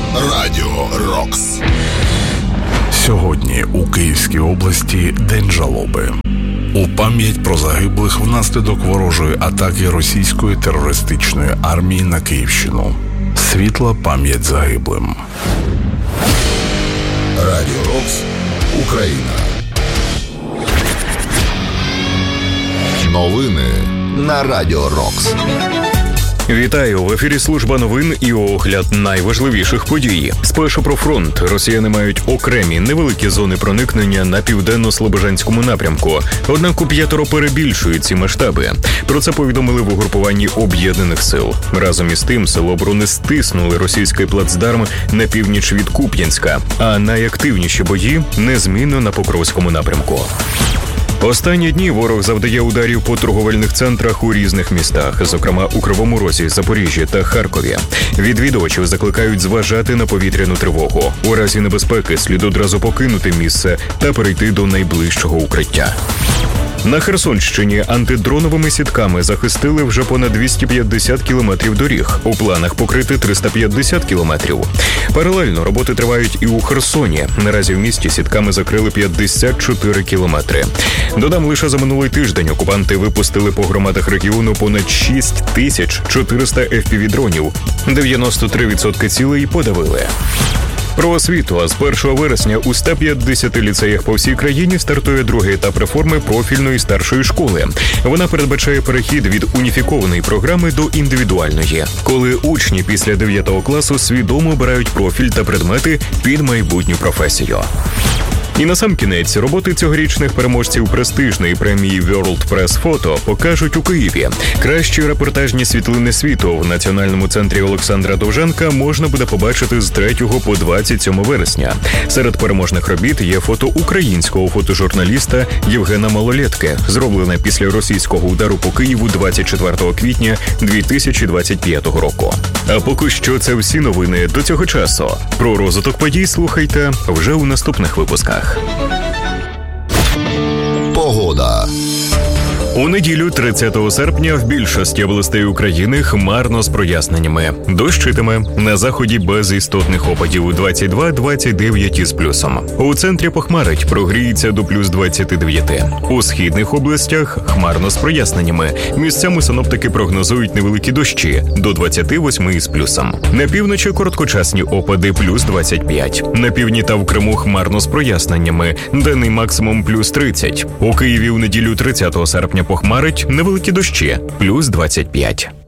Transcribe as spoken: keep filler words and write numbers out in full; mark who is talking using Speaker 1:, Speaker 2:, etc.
Speaker 1: Радіо Рокс.
Speaker 2: Сьогодні у Київській області День жалоби. У пам'ять про загиблих внаслідок ворожої атаки російської терористичної армії на Київщину. Світла пам'ять загиблим.
Speaker 1: Радіо Рокс. Україна. Новини на Радіо Рокс.
Speaker 3: Вітаю! В ефірі служба новин і огляд найважливіших подій. Спершу про фронт. Росіяни мають окремі невеликі зони проникнення на південно-слобожанському напрямку. Однак у п'ятеро перебільшують ці масштаби. Про це повідомили в угрупуванні Об'єднаних сил. Разом із тим, сили оборони стиснули російський плацдарм на північ від Куп'янська, а найактивніші бої незмінно на Покровському напрямку. Останні дні ворог завдає ударів по торговельних центрах у різних містах, зокрема у Кривому Розі, Запоріжжі та Харкові. Відвідувачів закликають зважати на повітряну тривогу. У разі небезпеки слід одразу покинути місце та перейти до найближчого укриття. На Херсонщині антидроновими сітками захистили вже понад двісті п'ятдесят кілометрів доріг. У планах покрити триста п'ятдесят кілометрів. Паралельно роботи тривають і у Херсоні. Наразі в місті сітками закрили п'ятдесят чотири кілометри. Додам, лише за минулий тиждень окупанти випустили по громадах регіону понад шість тисяч чотириста еф пі ві-дронів. дев'яносто три відсотки цілей подавили. Про освіту. А з першого вересня у ста п'ятдесяти ліцеях по всій країні стартує другий етап реформи профільної старшої школи. Вона передбачає перехід від уніфікованої програми до індивідуальної, коли учні після дев'ятого класу свідомо обирають профіль та предмети під майбутню професію. І насамкінець, роботи цьогорічних переможців престижної премії World Press Photo покажуть у Києві. Кращі репортажні світлини світу в Національному центрі Олександра Довженка можна буде побачити з третього по двадцять сьоме вересня. Серед переможних робіт є фото українського фотожурналіста Євгена Малолетки, зроблене після російського удару по Києву двадцять четвертого квітня дві тисячі двадцять п'ятого року. А поки що це всі новини до цього часу. Про розвиток подій слухайте вже у наступних випусках.
Speaker 1: Погода.
Speaker 3: У неділю тридцятого серпня в більшості областей України хмарно з проясненнями. Дощитиме, на заході без істотних опадів двадцять два - двадцять дев'ять із плюсом. У центрі похмарить, прогріється до плюс двадцяти дев'яти. У східних областях хмарно з проясненнями. Місцями синоптики прогнозують невеликі дощі до двадцяти восьми із плюсом. На півночі короткочасні опади плюс двадцять п'ять. На півдні та в Криму хмарно з проясненнями. Денний максимум плюс тридцять. У Києві у неділю тридцятого серпня похмарить, невеликі дощі плюс двадцять п'ять.